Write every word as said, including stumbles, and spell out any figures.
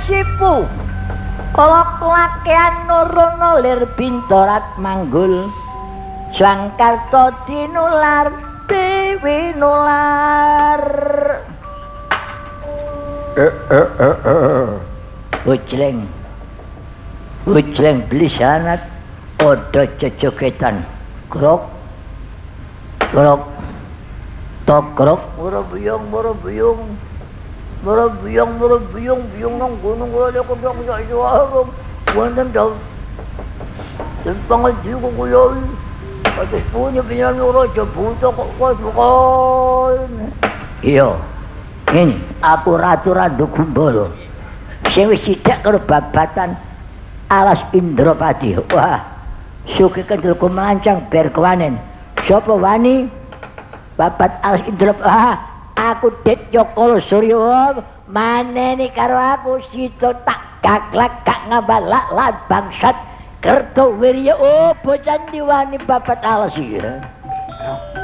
Kasipu kala kelakean nurono lir bintorat manggul Jangkarta tinular dewi nular eh eh eh eh Ujleng Ujleng blisanat odo jejogetan grok grok togrok moro buyung moro buyung moro buyung moro buyung buyung nang gunung kula kok kok iso arum wonten dal tempangan jiwa kula ada punya penyanyi raja buta kok kok iya ini aku ratu randu gumbala sing wis sidak karo babatan alas Indrapati wah suki kendulku melancang ber kewanen sapa wani babat alas Indrapati ah aku Ditya Kala Surya maneni karo aku sida tak gaglak gak ngabalak lan bangsat Kertowirya oh bocah diwani babat alas iki